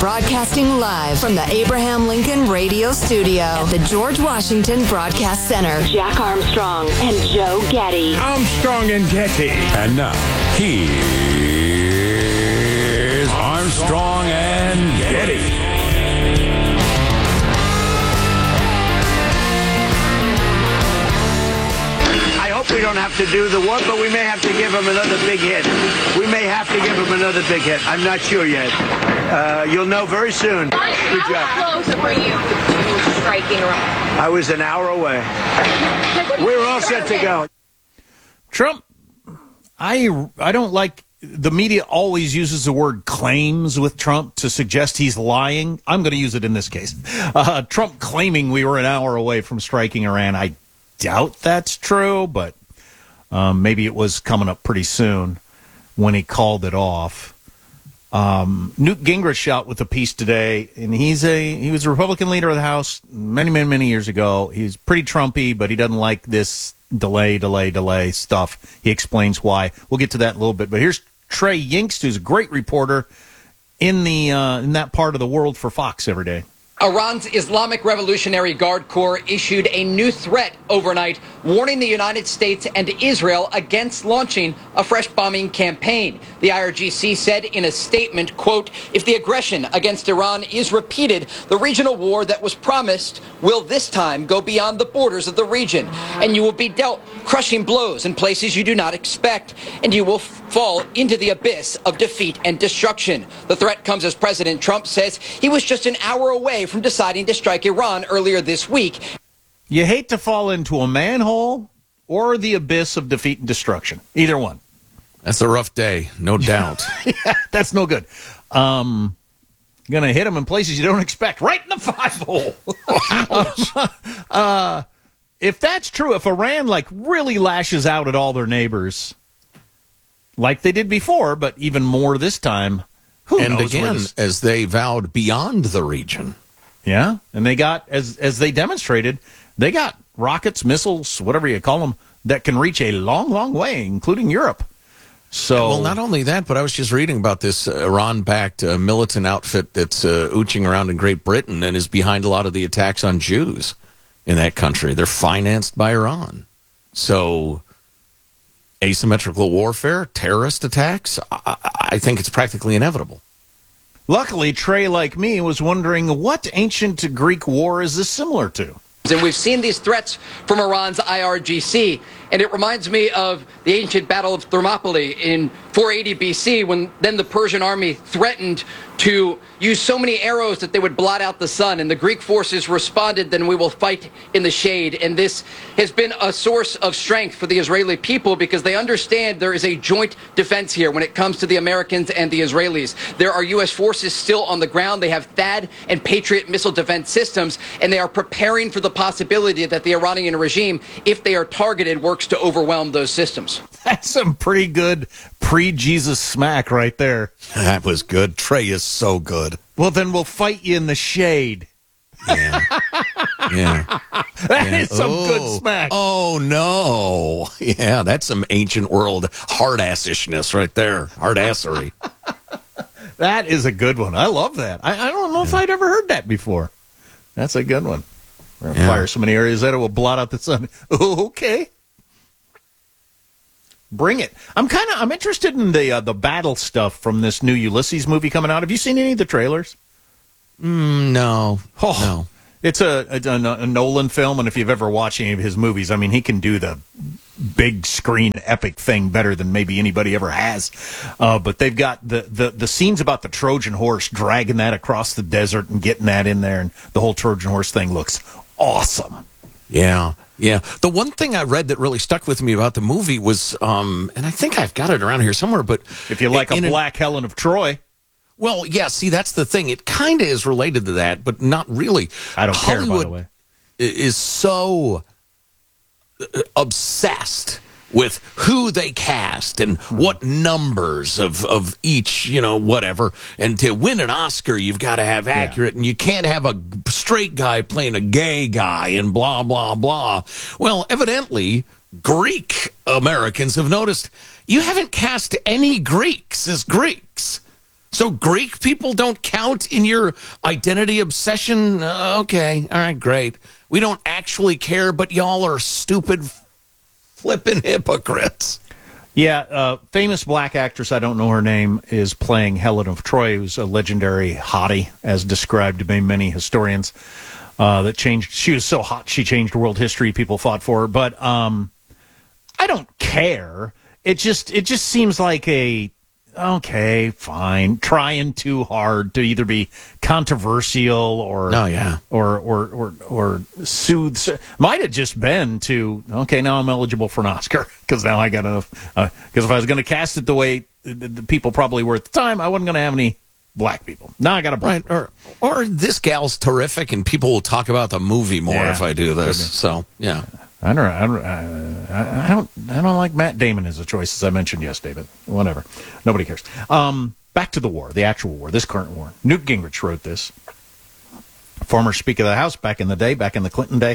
Broadcasting live from the Abraham Lincoln Radio Studio at the George Washington Broadcast Center. Jack Armstrong and Joe Getty. Armstrong and Getty. And now, here's Armstrong and Getty. We don't have to do the one, but we may have to give him another big hit. I'm not sure yet. You'll know very soon. Good job. How close were you to striking Iran? I was an hour away. We're all set to go. Trump, I don't like, the media always uses the word claims with Trump to suggest he's lying. I'm going to use it in this case. Trump claiming we were an hour away from striking Iran. I doubt that's true, but maybe it was coming up pretty soon when he called it off. Newt Gingrich out with a piece today, and he was a Republican leader of the House many years ago. He's pretty Trumpy, but he doesn't like this delay stuff. He explains why. We'll get to that in a little bit. But here's Trey Yingst, who's a great reporter in that part of the world for Fox every day. Iran's Islamic Revolutionary Guard Corps issued a new threat overnight, warning the United States and Israel against launching a fresh bombing campaign. The IRGC said in a statement, quote, "If the aggression against Iran is repeated, the regional war that was promised will this time go beyond the borders of the region, and you will be dealt crushing blows in places you do not expect, and you will fall into the abyss of defeat and destruction." The threat comes as President Trump says he was just an hour away from deciding to strike Iran earlier this week. You hate to fall into a manhole or the abyss of defeat and destruction. Either one. That's a rough day, no doubt. Yeah, that's no good. Going to hit them in places you don't expect. Right in the 5-hole. If that's true, if Iran really lashes out at all their neighbors like they did before, but even more this time, who knows? Again, as they vowed, beyond the region. Yeah, and they got, as they demonstrated, they got rockets, missiles, whatever you call them, that can reach a long way, including Europe. So, well, not only that, but I was just reading about this Iran-backed militant outfit that's ooching around in Great Britain and is behind a lot of the attacks on Jews in that country. They're financed by Iran. So, asymmetrical warfare, terrorist attacks, I think it's practically inevitable. Luckily, Trey, like me, was wondering what ancient Greek war is this similar to? And we've seen these threats from Iran's IRGC, and it reminds me of the ancient Battle of Thermopylae in 480 BC, when then the Persian army threatened to use so many arrows that they would blot out the sun, and the Greek forces responded, "Then we will fight in the shade." And this has been a source of strength for the Israeli people because they understand there is a joint defense here when it comes to the Americans and the Israelis. There are U.S. forces still on the ground. They have THAAD and Patriot missile defense systems, and they are preparing for the possibility that the Iranian regime, if they are targeted, works to overwhelm those systems. That's some pretty good pre-Jesus smack right there. That was good. Trey is so good. Well, then we'll fight you in the shade. Yeah. Yeah. That is some good smack. Oh, no. Yeah, that's some ancient world hard-assishness right there. Hard-assery. That is a good one. I love that. I don't know if I'd ever heard that before. That's a good one. We're going to fire so many areas that it will blot out the sun. Oh, okay. Bring it. I'm interested in the battle stuff from this new Ulysses movie coming out. Have you seen any of the trailers? No. Oh, no. It's a Nolan film, and if you've ever watched any of his movies, I mean, he can do the big screen epic thing better than maybe anybody ever has. But they've got the scenes about the Trojan horse, dragging that across the desert and getting that in there, and the whole Trojan horse thing looks awesome. Yeah. Yeah. The one thing I read that really stuck with me about the movie was, and I think I've got it around here somewhere, but if you like a Black Helen of Troy. Well, yeah, see, that's the thing. It kind of is related to that, but not really. I don't care, Hollywood by the way. Is so obsessed with who they cast and what numbers of each, whatever. And to win an Oscar, you've got to have accurate, and you can't have a straight guy playing a gay guy and blah, blah, blah. Well, evidently, Greek Americans have noticed you haven't cast any Greeks as Greeks. So Greek people don't count in your identity obsession? Okay, all right, great. We don't actually care, but y'all are stupid, flipping hypocrites. Yeah, famous black actress, I don't know her name, is playing Helen of Troy, who's a legendary hottie, as described by many historians. That changed. She was so hot, she changed world history. People fought for her, but I don't care. It just seems like okay, fine, trying too hard to either be controversial or or soothe. Might have just been to okay, now I'm eligible for an Oscar because now I got enough. Because if I was going to cast it the way the people probably were at the time, I wasn't going to have any black people. Now I got a black. Right, or this gal's terrific, and people will talk about the movie more if I do this. So yeah. I don't like Matt Damon as a choice, as I mentioned yesterday, but whatever. Nobody cares. Back to the war, the actual war, this current war. Newt Gingrich wrote this. Former Speaker of the House back in the Clinton day.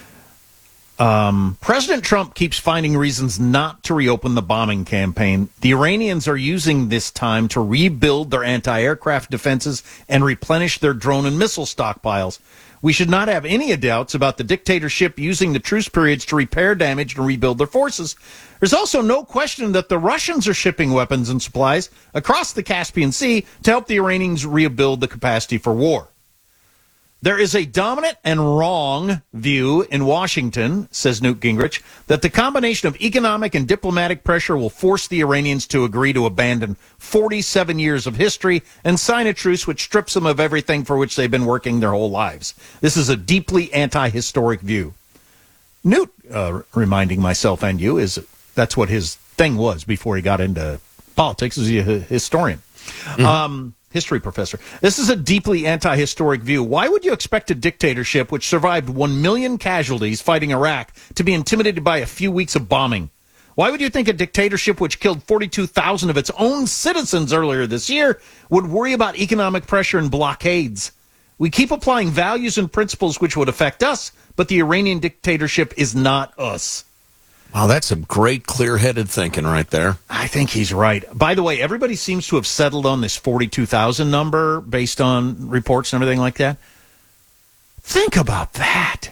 President Trump keeps finding reasons not to reopen the bombing campaign. The Iranians are using this time to rebuild their anti-aircraft defenses and replenish their drone and missile stockpiles. We should not have any doubts about the dictatorship using the truce periods to repair damage and rebuild their forces. There's also no question that the Russians are shipping weapons and supplies across the Caspian Sea to help the Iranians rebuild the capacity for war. There is a dominant and wrong view in Washington, says Newt Gingrich, that the combination of economic and diplomatic pressure will force the Iranians to agree to abandon 47 years of history and sign a truce which strips them of everything for which they've been working their whole lives. This is a deeply anti-historic view. Newt, reminding myself and you, is that's what his thing was before he got into politics, is a historian. Mm-hmm. History professor. This is a deeply anti-historic view. Why would you expect a dictatorship which survived 1 million casualties fighting Iraq to be intimidated by a few weeks of bombing? Why would you think a dictatorship which killed 42,000 of its own citizens earlier this year would worry about economic pressure and blockades? We keep applying values and principles which would affect us, but the Iranian dictatorship is not us. Wow, that's some great clear-headed thinking right there. I think he's right. By the way, everybody seems to have settled on this 42,000 number based on reports and everything like that. Think about that.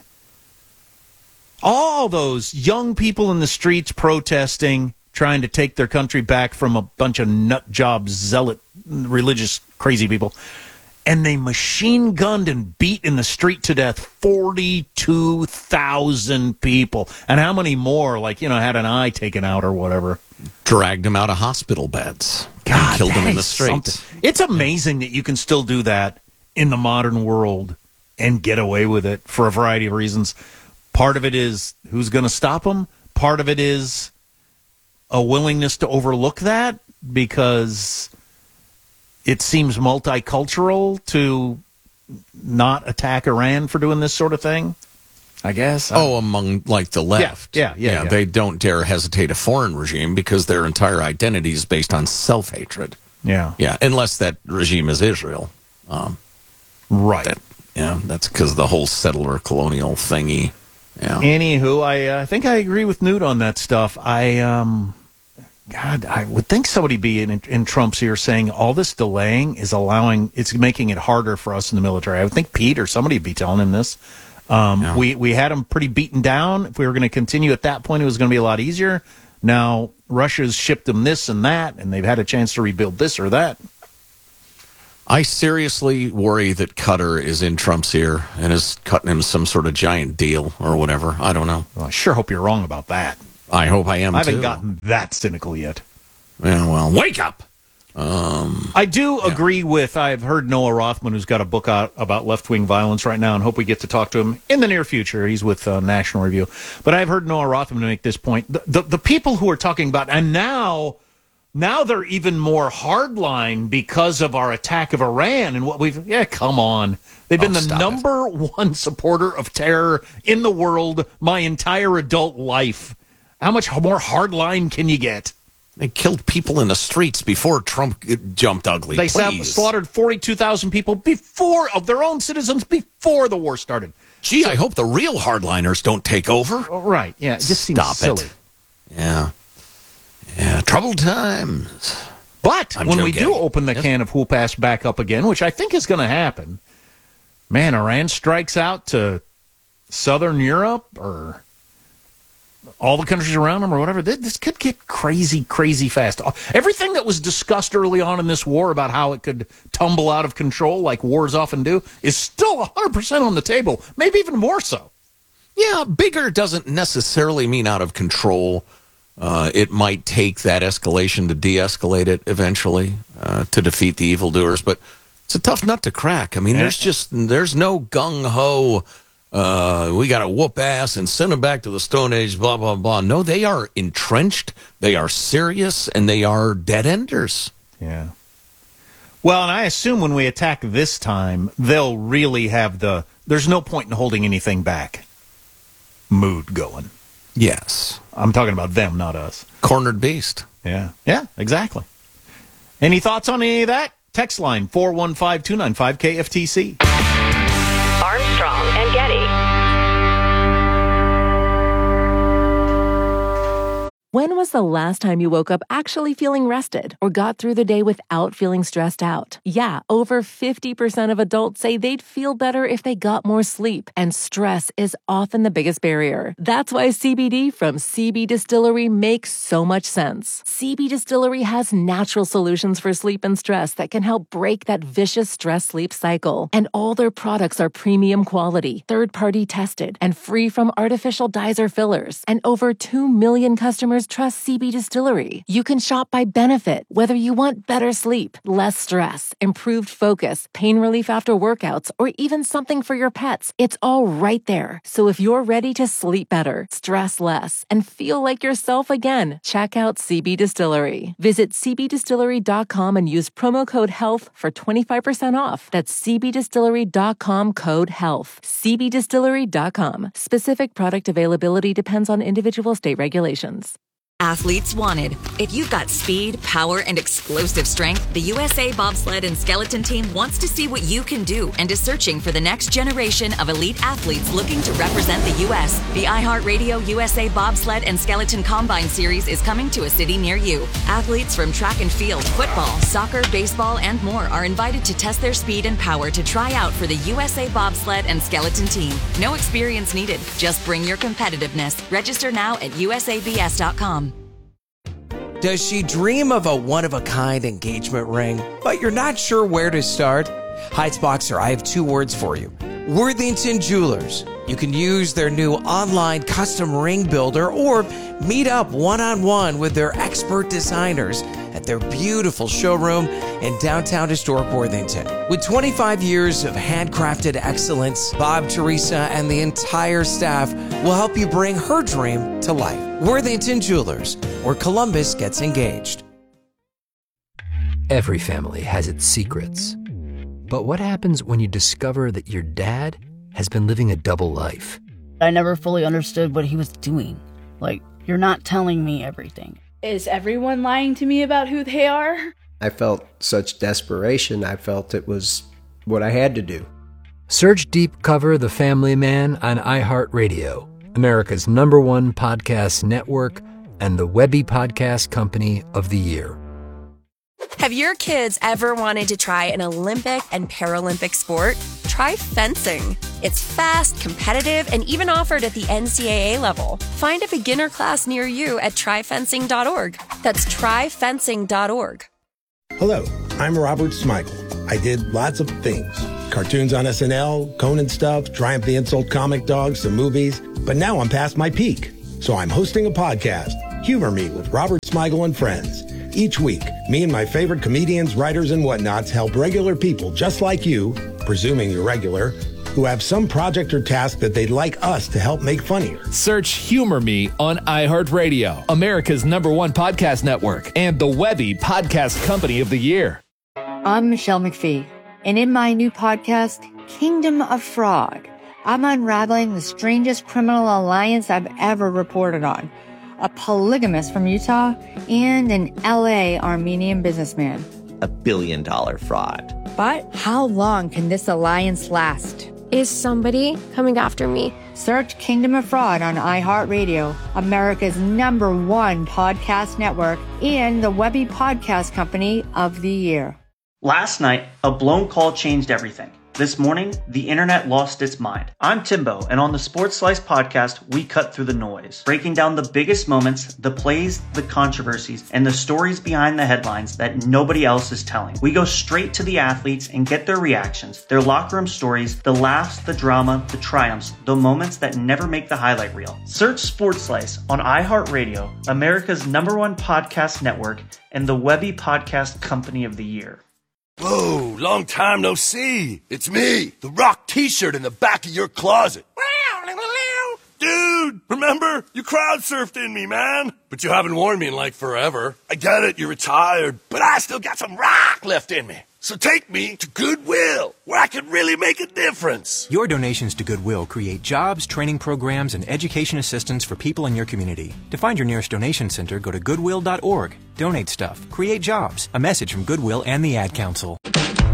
All those young people in the streets protesting, trying to take their country back from a bunch of nut job, zealot, religious, crazy people. And they machine gunned and beat in the street to death 42,000 people. And how many more, had an eye taken out or whatever? Dragged them out of hospital beds. God, killed them in the streets. It's amazing that you can still do that in the modern world and get away with it for a variety of reasons. Part of it is who's going to stop them. Part of it is a willingness to overlook that because it seems multicultural to not attack Iran for doing this sort of thing, I guess. Among, the left. Yeah. They don't dare hesitate a foreign regime because their entire identity is based on self-hatred. Yeah. Yeah, unless that regime is Israel. Right. That's because of the whole settler colonial thingy. Yeah. Anywho, I think I agree with Newt on that stuff. I would think somebody be in Trump's ear saying all this delaying is it's making it harder for us in the military. I would think Pete or somebody would be telling him this. We had him pretty beaten down. If we were going to continue at that point, it was going to be a lot easier. Now, Russia's shipped them this and that, and they've had a chance to rebuild this or that. I seriously worry that Qatar is in Trump's ear and is cutting him some sort of giant deal or whatever. I don't know. Well, I sure hope you're wrong about that. I hope I am, too. I haven't gotten that cynical yet. Yeah, well, wake up! I do agree with, I've heard Noah Rothman, who's got a book out about left-wing violence right now, and hope we get to talk to him in the near future. He's with National Review. But I've heard Noah Rothman make this point. The people who are talking about, and now they're even more hardline because of our attack of Iran and what come on. They've been the number one supporter of terror in the world my entire adult life. How much more hardline can you get? They killed people in the streets before Trump jumped ugly. They slaughtered 42,000 people of their own citizens before the war started. Gee, I hope the real hardliners don't take over. Right, yeah. It just seems silly. Yeah. Yeah, troubled times. But I'm when Joe we do Getty. open the can of Whoop Ass back up again, which I think is going to happen, man, Iran strikes out to Southern Europe or all the countries around them or whatever. This could get crazy, crazy fast. Everything that was discussed early on in this war about how it could tumble out of control like wars often do is still 100% on the table, maybe even more so. Yeah, bigger doesn't necessarily mean out of control. It might take that escalation to de-escalate it eventually to defeat the evildoers, but it's a tough nut to crack. I mean, there's no gung-ho, we got to whoop ass and send them back to the Stone Age, blah, blah, blah. No, they are entrenched, they are serious, and they are dead-enders. Yeah. Well, and I assume when we attack this time, they'll really have there's no point in holding anything back mood going. Yes. I'm talking about them, not us. Cornered beast. Yeah. Yeah, exactly. Any thoughts on any of that? Text line 415-295-KFTC. Armstrong and Getty. When was the last time you woke up actually feeling rested or got through the day without feeling stressed out? Yeah, over 50% of adults say they'd feel better if they got more sleep, and stress is often the biggest barrier. That's why CBD from CB Distillery makes so much sense. CB Distillery has natural solutions for sleep and stress that can help break that vicious stress-sleep cycle. And all their products are premium quality, third-party tested, and free from artificial dyes or fillers. And over 2 million customers trust CB Distillery. You can shop by benefit, whether you want better sleep, less stress, improved focus, pain relief after workouts, or even something for your pets. It's all right there. So if you're ready to sleep better, stress less, and feel like yourself again, check out CB Distillery. Visit cbdistillery.com and use promo code HEALTH for 25% off. That's cbdistillery.com, code HEALTH. cbdistillery.com. Specific product availability depends on individual state regulations. Athletes wanted. If you've got speed, power, and explosive strength, the USA Bobsled and Skeleton Team wants to see what you can do and is searching for the next generation of elite athletes looking to represent the U.S. The iHeartRadio USA Bobsled and Skeleton Combine Series is coming to a city near you. Athletes from track and field, football, soccer, baseball, and more are invited to test their speed and power to try out for the USA Bobsled and Skeleton Team. No experience needed. Just bring your competitiveness. Register now at usabs.com. Does she dream of a one-of-a-kind engagement ring, but you're not sure where to start? Heights Boxer, I have 2 words for you. Worthington Jewelers. You can use their new online custom ring builder or meet up one-on-one with their expert designers at their beautiful showroom in downtown historic Worthington. With 25 years of handcrafted excellence, Bob, Teresa, and the entire staff will help you bring her dream to life. Worthington Jewelers, where Columbus gets engaged. Every family has its secrets. But what happens when you discover that your dad has been living a double life? I never fully understood what he was doing. Like, you're not telling me everything. Is everyone lying to me about who they are? I felt such desperation. I felt it was what I had to do. Search Deep Cover The Family Man on iHeartRadio, America's #1 podcast network and the Webby Podcast Company of the Year. Have your kids ever wanted to try an Olympic and Paralympic sport? Try fencing. It's fast, competitive, and even offered at the NCAA level. Find a beginner class near you at tryfencing.org. That's tryfencing.org. Hello, I'm Robert Smigel. I did lots of things. Cartoons on SNL, Conan stuff, Triumph the Insult comic dogs, some movies. But now I'm past my peak. So I'm hosting a podcast, Humor Me with Robert Smigel and Friends. Each week, me and my favorite comedians, writers, and whatnots help regular people just like you, presuming you're regular, who have some project or task that they'd like us to help make funnier. Search Humor Me on iHeartRadio, America's #1 podcast network, and the Webby Podcast Company of the Year. I'm Michelle McPhee, and in my new podcast, Kingdom of Fraud, I'm unraveling the strangest criminal alliance I've ever reported on. A polygamist from Utah and an LA Armenian businessman. $1 billion fraud. But how long can this alliance last? Is somebody coming after me? Search Kingdom of Fraud on iHeartRadio, America's #1 podcast network, and the Webby Podcast Company of the Year. Last night, a blown call changed everything. This morning, the internet lost its mind. I'm Timbo, and on the Sports Slice podcast, we cut through the noise, breaking down the biggest moments, the plays, the controversies, and the stories behind the headlines that nobody else is telling. We go straight to the athletes and get their reactions, their locker room stories, the laughs, the drama, the triumphs, the moments that never make the highlight reel. Search Sports Slice on iHeartRadio, America's #1 podcast network, and the Webby Podcast Company of the Year. Whoa, long time no see. It's me, the Rock t-shirt in the back of your closet. Dude, remember? You crowd surfed in me, man. But you haven't worn me in like forever. I get it, you're retired, but I still got some rock left in me. So take me to Goodwill, where I can really make a difference. Your donations to Goodwill create jobs, training programs, and education assistance for people in your community. To find your nearest donation center, go to goodwill.org. Donate stuff. Create jobs. A message from Goodwill and the Ad Council.